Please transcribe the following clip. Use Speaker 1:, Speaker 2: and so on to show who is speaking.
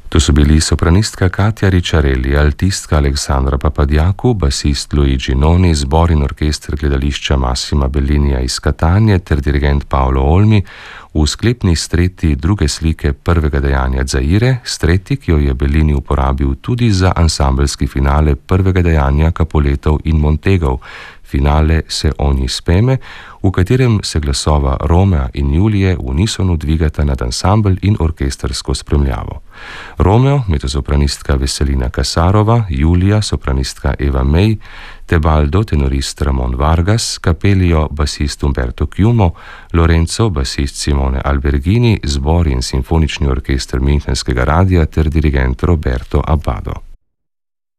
Speaker 1: To so bili sopranistka Katja Ricciarelli, altistka Aleksandra Papadjaku, basist Luigi Noni, zbor in orkester gledališča Massima Bellinija iz Catanie ter dirigent Paolo Olmi v sklepni streti druge slike prvega dejanja Zaire, streti, ki jo je Bellini uporabil tudi za ansambelski finale prvega dejanja Capuletov in Montegov, finale Se ogni speme, v katerem se glasova Romea in Julije v unisonu dvigata nad ansambel in orkestersko spremljavo. Romeo, mezzosopranistka Veselina Kasarova, Julija, sopranistka Eva May, Tebaldo, tenorist Ramon Vargas, Capellio, basist Umberto Chiumo, Lorenzo, basist Simone Alberghini, zbor in simfonični orkester Münchenskega radia ter dirigent Roberto Abbado.